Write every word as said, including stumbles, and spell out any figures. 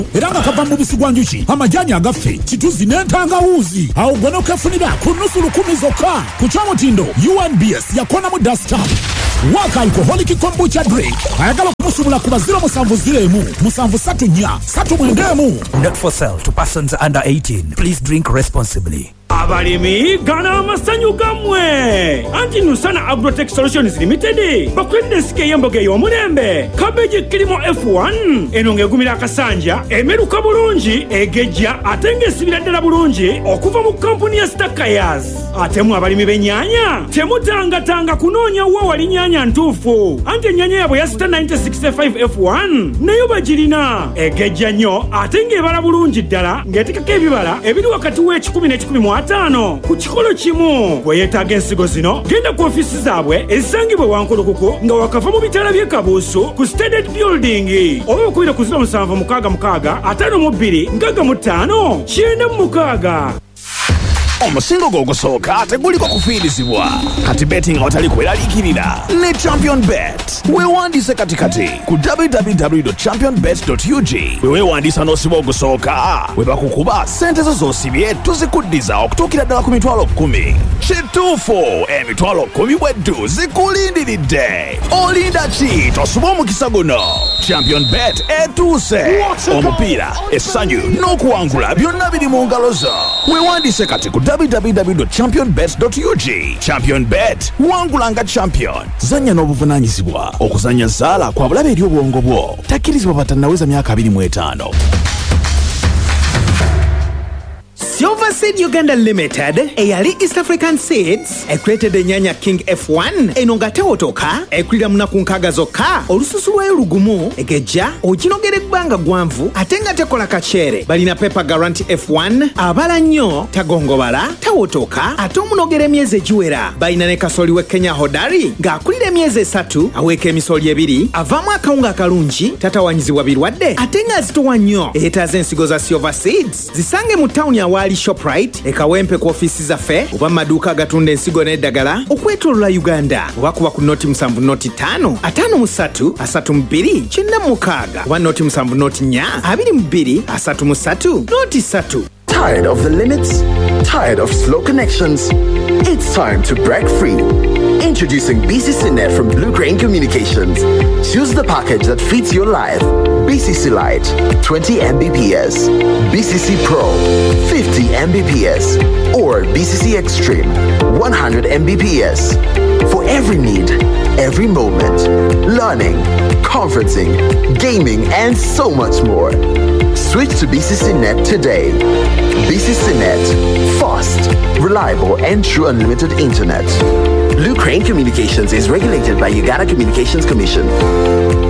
era nga kava mu bisi gwa njuki amajani agaffe kituzi n'entangawuuzi awo gwe n'okefunira ku nnusu lukumi zokka ku kyomutindo U N B S yakonamu dasta waka alcoholic kombucha drink ayagala okumusubula ku baziro musanvu ziremu musanvu satu nnya satu mwendemu. Not for sale to persons under eighteen. Please drink responsibly. Abalimi gana amasanyu gamwe anti Nusana Agrotech Solutions Limited bakwedde sike yemboge y'omulembe cabbage kilimo F one enonge gumira akasanja emeruka bulungi egejja atenge esibira ddala bulungi okuva mu kampuni ya Stakayas. Ate mu abalimi b'ennyanya temutangatanga kunoonya wa wali nnyanya ntuufu anti ennyanya yabwe ya Star ninety sixty-five F one nayo bagirina egejja nnyo ate ng'ebala bulungi ddala ng'etikako ebibala ebiri wakati w'ekikumi n'ekikumi mu ataano ku kikolo kimu. Bwe yeetaaga ensigo zino genda ku ofiisi zaabwe ezisangibwa Wankulukuku nga wakava mu bitala by'e Kabuusu ku Standard Building oba okubira ku ziro musanvu mukaaga mukaaga ataano mu bbiri nkaaga mu ttaano kyenda mu mukaaga. Omusingo gw'ogusooka teguliko kufiirizibwa kati betting awatali kweraliikirira ne Champion Bet. Weewandiise kati kati ku w w w dot champion bet dot u g we weewandiisa n'osiba ogusooka we bakukuba ssente zo z'osibye tuzikuddiza okutuukira ddala ku mitwalo kkumi. Kituufu emitwalo kkumi bweddu zikulindiridde. Olinda ki tosuba omukisa guno? Champion Bet etuuse. Omupiira, essanyu n'okuwangula byonna biri mu ngalo zo. Weewandiise kati ku w w w dot champion bet dot u g. Champion Bet, wangula nga champion. Zanya n'obuvunaanyizibwa. Okuzanya zaala kwa bulabe eri obwongo bwo. Takkirizibwa batannaweza myaka abiri mu etaano. Silver Seed Uganda Limited, eyali East African Seeds, ekuletedde ennyanya King F one, eno nga tewotoka, ekulira munaku nkaaga zokka, olususu lwayo lugumu, egejja, oginogera ebbanga gwanvu, ate nga tekola kaceere. Balina Pepper Guarantee F one, abala nnyo, tagongobala, tawotoka, ate omunogera emyezi egiwera. Balina ne kasooli we Kenya Hodari, ng'akulira emyezi esatu, aweeka emisooli ebiri, avaamu akawunga akalungi, tatawanyizibwa birwadde, ate nga azitowa nnyo. Eetaaza ensigo za Silver Seeds, zisange mu ttawuni awaali Shoprite, ekawempe ku ofiisi zaffe oba maduuka agatunda ensigo n'eddagala okwetoolola Uganda, oba kuba ku noti musanvu noti ttaano ataano mu ssatu asatu mu bbiri kyenda mu mukaaga oba noti musanvu noti nnya abiri mu bbiri asatu mu ssatu noti ssatu. Tired of the limits? Tired of slow connections? It's time to break free. Introducing B C C Net from Blue Crane Communications. Choose the package that fits your life. B C C Lite, twenty megabits per second. B C C Pro, fifty megabits per second. Or B C C Extreme, one hundred megabits per second. For every need, every moment. Learning, conferencing, gaming, and so much more. Switch to B C C Net today. B C C Net. Fast, reliable, and true unlimited internet. Blue Crane Communications is regulated by Uganda Communications Commission.